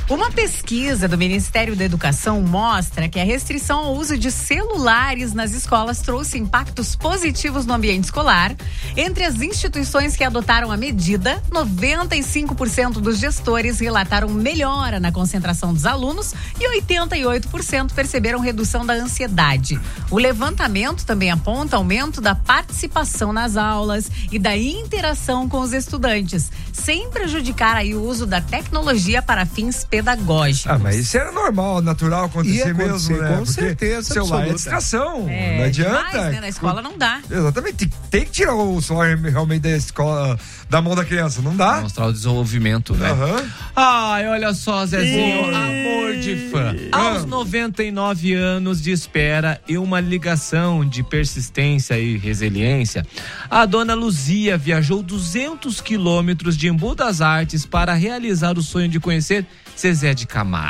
Uma pesquisa do Ministério da Educação mostra que a restrição ao uso de celulares nas escolas trouxe impactos positivos no ambiente escolar. Entre as instituições que adotaram a medida, 95% dos gestores relataram melhora na concentração dos alunos e 88% perceberam redução da ansiedade. O levantamento também aponta aumento da participação nas aulas e da interação com os estudantes, sem prejudicar aí o uso da tecnologia para fins pedagógicos. Mas isso era normal, natural acontecer mesmo, né? Com certeza, celular absoluta. é distração, não adianta. Demais, né? Na escola não dá. Exatamente, tem que tirar o celular realmente da escola, da mão da criança, não dá? Mostrar o desenvolvimento, né? Ai, olha só, Zezinho, amor de fã. Aos 99 anos de espera e uma ligação de persistência e resiliência, a dona Luzia viajou 200 quilômetros de Embu das Artes para realizar o sonho de conhecer Zezé de Camargo.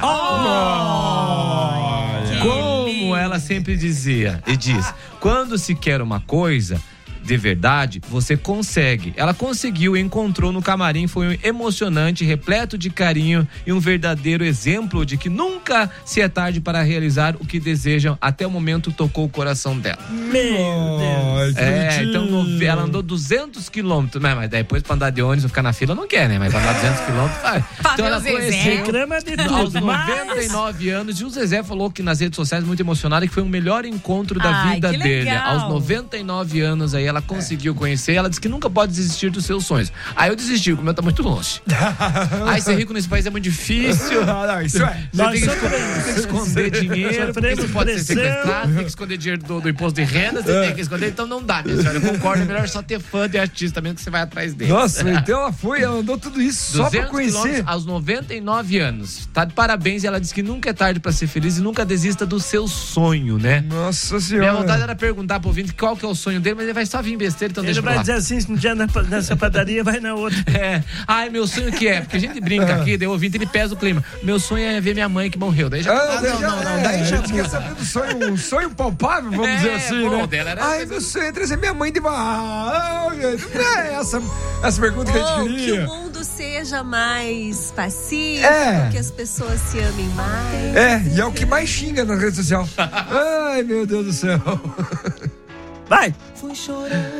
Como ela sempre dizia e diz, quando se quer uma coisa de verdade, você consegue. Ela conseguiu e encontrou no camarim, foi emocionante, repleto de carinho e um verdadeiro exemplo de que nunca se é tarde para realizar o que desejam. Até o momento tocou o coração dela. Meu Deus. Então ela andou 200 quilômetros, mas depois pra andar de ônibus, ficar na fila, não quer, né? Mas pra andar 200 quilômetros, vai. Então ela conheceu aos 99 anos, e o Zezé falou que nas redes sociais, muito emocionado, que foi o melhor encontro da vida dele. Aos 99 anos aí, ela conseguiu conhecer, ela disse que nunca pode desistir dos seus sonhos. Aí eu desisti, o meu tá muito longe. Aí ser rico nesse país é muito difícil. Não, isso é. Você tem que esconder dinheiro, porque você pode ser sequestrado, tem que esconder dinheiro do imposto de renda, você tem que esconder, então não dá, minha senhora. Eu concordo, é melhor só ter fã de artista mesmo, que você vai atrás dele. Nossa, então ela andou tudo isso só pra conhecer. Aos 99 anos. Tá de parabéns, e ela disse que nunca é tarde pra ser feliz e nunca desista do seu sonho, né? Nossa senhora. Minha vontade era perguntar pro ouvinte qual que é o sonho dele, mas ele vai só vir besteira, então deixa eu falar. Ele vai dizer assim, se um dia nessa padaria, vai na outra. Ai, meu sonho que é, porque a gente brinca aqui, daí o ouvinte, ele pesa o clima. Meu sonho é ver minha mãe que morreu. Daí já daí já quer saber do sonho, um sonho palpável, vamos dizer assim, né? Ai, meu sonho é trazer minha mãe de não é essa pergunta que a gente queria. Que o mundo seja mais pacífico, que as pessoas se amem mais. E é o que mais xinga na rede social. Ai, meu Deus do céu. Vai! Fui chorando.